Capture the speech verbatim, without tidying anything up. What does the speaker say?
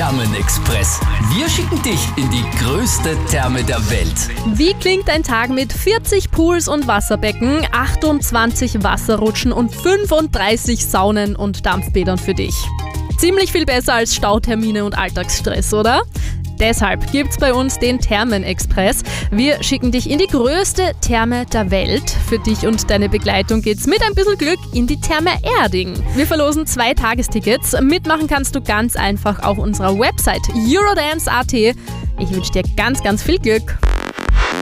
Thermenexpress. Wir schicken dich in die größte Therme der Welt. Wie klingt ein Tag mit vierzig Pools und Wasserbecken, achtundzwanzig Wasserrutschen und fünfunddreißig Saunen und Dampfbädern für dich? Ziemlich viel besser als Stautermine und Alltagsstress, oder? Deshalb gibt's bei uns den Thermenexpress. Wir schicken dich in die größte Therme der Welt. Für dich und deine Begleitung geht's mit ein bisschen Glück in die Therme Erding. Wir verlosen zwei Tagestickets. Mitmachen kannst du ganz einfach auf unserer Website eurodance punkt at. Ich wünsche dir ganz, ganz viel Glück.